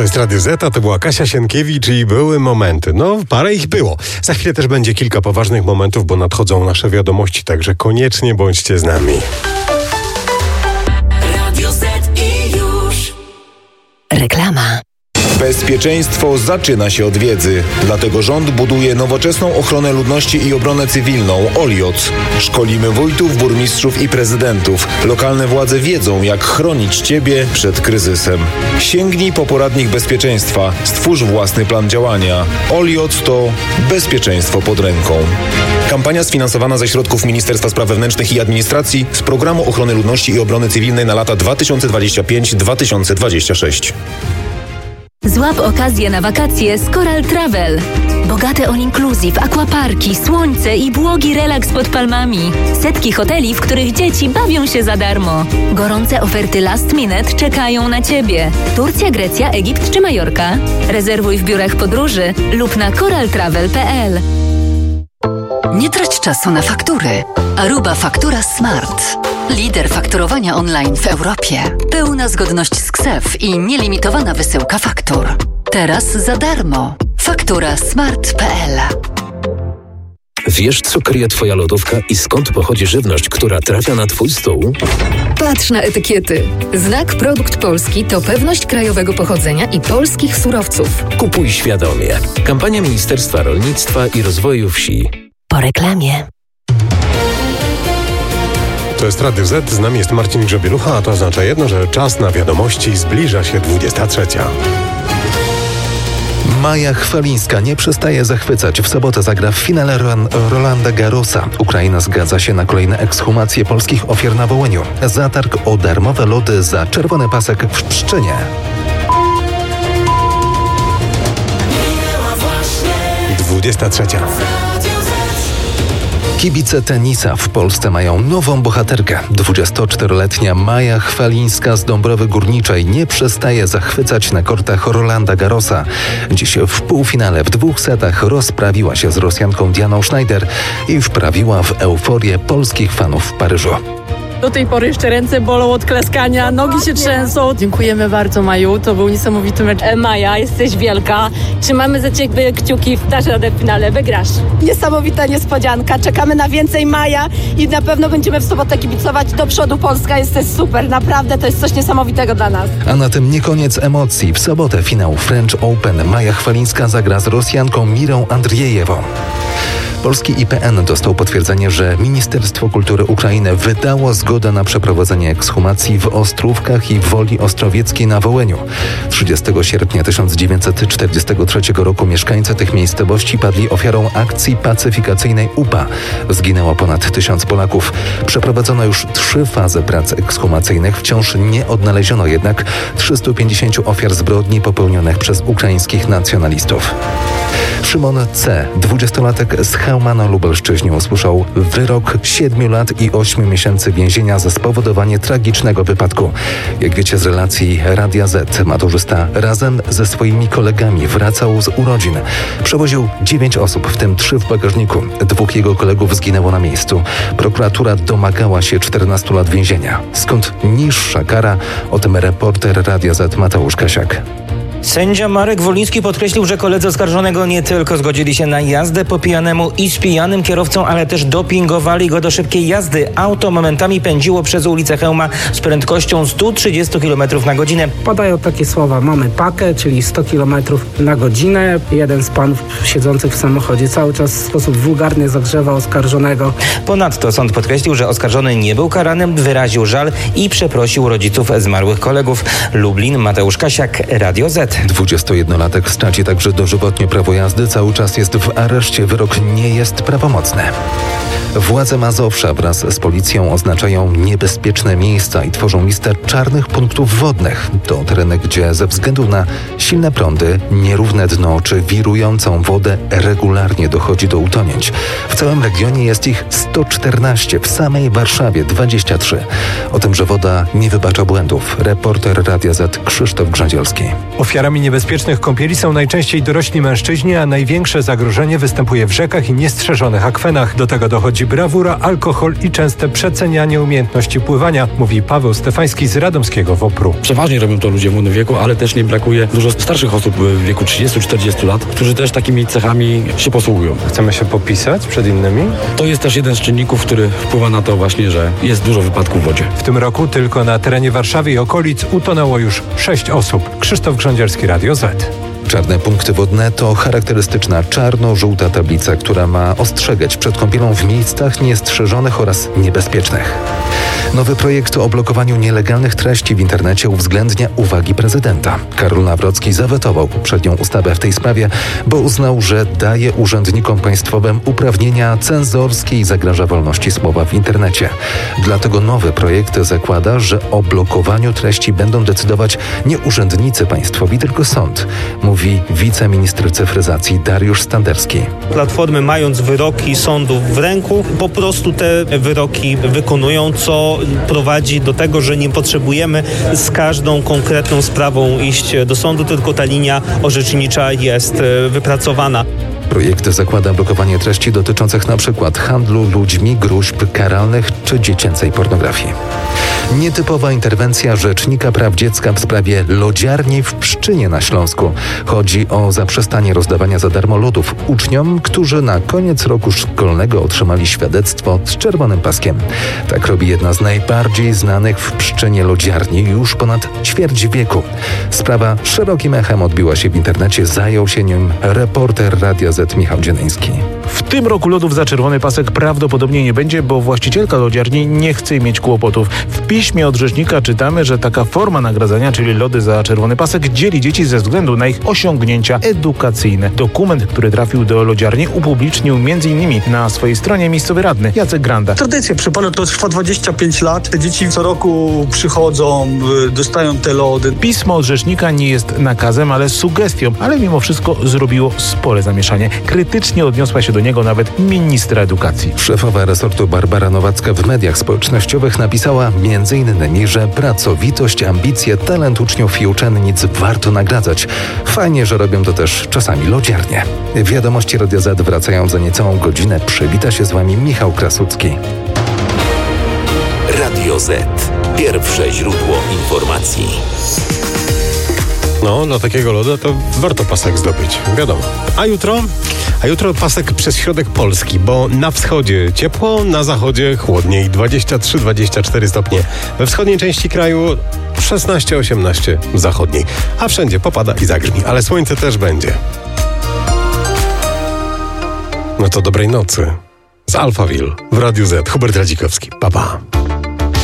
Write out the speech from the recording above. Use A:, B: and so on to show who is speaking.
A: To jest Radio Z, a to była Kasia Sienkiewicz i były momenty. No, parę ich było. Za chwilę też będzie kilka poważnych momentów, bo nadchodzą nasze wiadomości, także koniecznie bądźcie z nami.
B: Radio Z i już.
C: Reklama.
D: Bezpieczeństwo zaczyna się od wiedzy. Dlatego rząd buduje nowoczesną ochronę ludności i obronę cywilną OLIOC. Szkolimy wójtów, burmistrzów i prezydentów. Lokalne władze wiedzą, jak chronić Ciebie przed kryzysem. Sięgnij po poradnik bezpieczeństwa. Stwórz własny plan działania. OLIOC to bezpieczeństwo pod ręką. Kampania sfinansowana ze środków Ministerstwa Spraw Wewnętrznych i Administracji z Programu Ochrony Ludności i Obrony Cywilnej na lata 2025-2026.
C: Złap okazję na wakacje z Coral Travel. Bogate all-inclusive, aquaparki, słońce i błogi relaks pod palmami. Setki hoteli, w których dzieci bawią się za darmo. Gorące oferty last minute czekają na Ciebie. Turcja, Grecja, Egipt czy Majorka? Rezerwuj w biurach podróży lub na coraltravel.pl.
E: Nie trać czasu na faktury. Aruba Faktura Smart. Lider fakturowania online w Europie. Pełna zgodność z KSeF i nielimitowana wysyłka faktur. Teraz za darmo. Fakturasmart.pl.
F: Wiesz, co kryje Twoja lodówka i skąd pochodzi żywność, która trafia na Twój stół?
G: Patrz na etykiety. Znak Produkt Polski to pewność krajowego pochodzenia i polskich surowców.
F: Kupuj świadomie. Kampania Ministerstwa Rolnictwa i Rozwoju Wsi.
C: Po reklamie.
A: To jest Radio Z, z nami jest Marcin Grzebielucha, a to oznacza jedno, że czas na wiadomości, zbliża się 23.
H: Maja Chwalińska nie przestaje zachwycać. W sobotę zagra w finale Rolanda Garrosa. Ukraina zgadza się na kolejne ekshumacje polskich ofiar na Wołyniu. Zatarg o darmowe lody za czerwony pasek w Pszczynie.
A: 23.
H: Kibice tenisa w Polsce mają nową bohaterkę. 24-letnia Maja Chwalińska z Dąbrowy Górniczej nie przestaje zachwycać na kortach Rolanda Garrosa. Dziś w półfinale w 2 setach rozprawiła się z Rosjanką Dianą Schneider i wprawiła w euforię polskich fanów w Paryżu.
I: Do tej pory jeszcze ręce bolą od klaskania, nogi się trzęsą. Dziękujemy bardzo, Maju, to był niesamowity mecz.
J: Maja, jesteś wielka. Trzymamy za Ciebie kciuki, dasz radę w finale, wygrasz.
K: Niesamowita niespodzianka, czekamy na więcej, Maja, i na pewno będziemy w sobotę kibicować. Do przodu Polska, jesteś super, naprawdę to jest coś niesamowitego dla nas.
H: A na tym nie koniec emocji. W sobotę finał French Open. Maja Chwalińska zagra z Rosjanką Mirą Andrzejewą. Polski IPN dostał potwierdzenie, że Ministerstwo Kultury Ukrainy wydało zgodę na przeprowadzenie ekshumacji w Ostrówkach i Woli Ostrowieckiej na Wołyniu. 30 sierpnia 1943 roku mieszkańcy tych miejscowości padli ofiarą akcji pacyfikacyjnej UPA. Zginęło ponad 1000 Polaków. Przeprowadzono już 3 fazy prac ekshumacyjnych. Wciąż nie odnaleziono jednak 350 ofiar zbrodni popełnionych przez ukraińskich nacjonalistów. Szymon C., 20-latek z Chełma na Lubelszczyźnie, usłyszał wyrok 7 lat i 8 miesięcy więzienia za spowodowanie tragicznego wypadku. Jak wiecie z relacji Radia Z, maturzysta razem ze swoimi kolegami wracał z urodzin. Przewoził 9 osób, w tym 3 w bagażniku. 2 jego kolegów zginęło na miejscu. Prokuratura domagała się 14 lat więzienia. Skąd niższa kara? O tym reporter Radia Z Mateusz Kasiak.
L: Sędzia Marek Woliński podkreślił, że koledzy oskarżonego nie tylko zgodzili się na jazdę po pijanemu i z pijanym kierowcą, ale też dopingowali go do szybkiej jazdy. Auto momentami pędziło przez ulicę Chełma z prędkością 130 km na godzinę.
M: Padają takie słowa: mamy pakę, czyli 100 km na godzinę. Jeden z panów siedzących w samochodzie cały czas w sposób wulgarny zagrzewał oskarżonego.
L: Ponadto sąd podkreślił, że oskarżony nie był karany, wyraził żal i przeprosił rodziców zmarłych kolegów. Lublin, Mateusz Kasiak, Radio Z.
H: 21-latek straci także dożywotnie prawo jazdy. Cały czas jest w areszcie. Wyrok nie jest prawomocny. Władze Mazowsza wraz z policją oznaczają niebezpieczne miejsca i tworzą listę czarnych punktów wodnych. To tereny, gdzie ze względu na silne prądy, nierówne dno czy wirującą wodę regularnie dochodzi do utonięć. W całym regionie jest ich 114, w samej Warszawie 23. O tym, że woda nie wybacza błędów, reporter Radia Z Krzysztof Grządzielski.
N: Ofiary Ofiarami niebezpiecznych kąpieli są najczęściej dorośli mężczyźni, a największe zagrożenie występuje w rzekach i niestrzeżonych akwenach. Do tego dochodzi brawura, alkohol i częste przecenianie umiejętności pływania, mówi Paweł Stefański z radomskiego WOPR-u.
O: Przeważnie robią to ludzie w młodym wieku, ale też nie brakuje dużo starszych osób w wieku 30-40 lat, którzy też takimi cechami się posługują.
N: Chcemy się popisać przed innymi?
O: To jest też jeden z czynników, który wpływa na to właśnie, że jest dużo wypadków w wodzie.
N: W tym roku tylko na terenie Warszawy i okolic utonęło już 6 osób. Krzysztof Grządziarski, Radio Z.
H: Czarne punkty wodne to charakterystyczna czarno-żółta tablica, która ma ostrzegać przed kąpielą w miejscach niestrzeżonych oraz niebezpiecznych. Nowy projekt o blokowaniu nielegalnych treści w internecie uwzględnia uwagi prezydenta. Karol Nawrocki zawetował poprzednią ustawę w tej sprawie, bo uznał, że daje urzędnikom państwowym uprawnienia cenzorskie i zagraża wolności słowa w internecie. Dlatego nowy projekt zakłada, że o blokowaniu treści będą decydować nie urzędnicy państwowi, tylko sąd, mówi wiceminister cyfryzacji Dariusz Standerski.
P: Platformy, mając wyroki sądów w ręku, po prostu te wyroki wykonują, co prowadzi do tego, że nie potrzebujemy z każdą konkretną sprawą iść do sądu, tylko ta linia orzecznicza jest wypracowana.
H: Projekt zakłada blokowanie treści dotyczących np. handlu ludźmi, gróźb karalnych czy dziecięcej pornografii. Nietypowa interwencja Rzecznika Praw Dziecka w sprawie lodziarni w Pszczynie na Śląsku. Chodzi o zaprzestanie rozdawania za darmo lodów uczniom, którzy na koniec roku szkolnego otrzymali świadectwo z czerwonym paskiem. Tak robi jedna z najbardziej znanych w Pszczynie lodziarni już ponad ćwierć wieku. Sprawa szerokim echem odbiła się w internecie, zajął się nim reporter Radia Z Michał Dzieleński.
Q: W tym roku lodów za czerwony pasek prawdopodobnie nie będzie, bo właścicielka lodziarni nie chce mieć kłopotów. W piśmie od rzecznika czytamy, że taka forma nagradzania, czyli lody za czerwony pasek, dzieli dzieci ze względu na ich osiągnięcia edukacyjne. Dokument, który trafił do lodziarni, upublicznił m.in. na swojej stronie miejscowy radny Jacek Granda.
R: Tradycja przypomnę, to trwa 25 lat. Te dzieci co roku przychodzą, dostają te lody.
Q: Pismo od rzecznika nie jest nakazem, ale sugestią, ale mimo wszystko zrobiło spore zamieszanie. Krytycznie odniosła się do niego nawet ministra edukacji.
H: Szefowa resortu Barbara Nowacka w mediach społecznościowych napisała m.in., że pracowitość, ambicje, talent uczniów i uczennic warto nagradzać. Fajnie, że robią to też czasami lodziarnie. Wiadomości Radia Z wracają za niecałą godzinę. Przywita się z wami Michał Krasucki.
S: Radio Z. Pierwsze źródło informacji.
A: No, dla takiego loda to warto pasek zdobyć, wiadomo. A jutro pasek przez środek Polski, bo na wschodzie ciepło, na zachodzie chłodniej, 23-24 stopnie. We wschodniej części kraju 16-18 w zachodniej, a wszędzie popada i zagrzmi, ale słońce też będzie. No to dobrej nocy. Z Alphaville w Radiu Z. Hubert Radzikowski. Pa, pa.